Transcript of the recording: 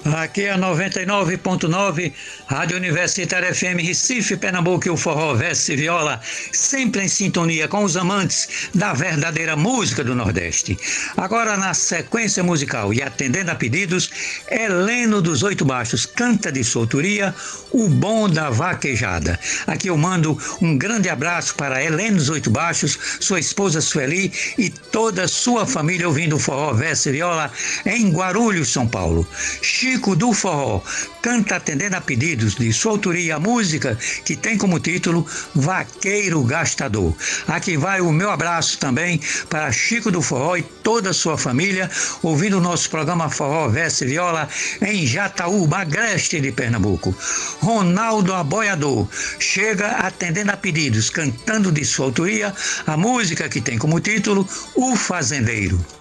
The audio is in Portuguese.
Aqui é a 99.9, Rádio Universitária FM Recife, Pernambuco, e o Forró Verso e Viola, sempre em sintonia com os amantes da verdadeira música do Nordeste. Agora, na sequência musical e atendendo a pedidos, Heleno dos Oito Baixos canta de sua autoria O Bom da Vaquejada. Aqui eu mando um grande abraço para Heleno dos Oito Baixos, sua esposa Sueli e toda a sua família ouvindo o Forró Verso e Viola em Guarulhos, São Paulo. Chico do Forró canta atendendo a pedidos de sua autoria a música que tem como título Vaqueiro Gastador. Aqui vai o meu abraço também para Chico do Forró e toda a sua família ouvindo o nosso programa Forró Verso e Viola em Jataúba, agreste de Pernambuco. Ronaldo Aboiador chega atendendo a pedidos, cantando de sua autoria a música que tem como título O Fazendeiro.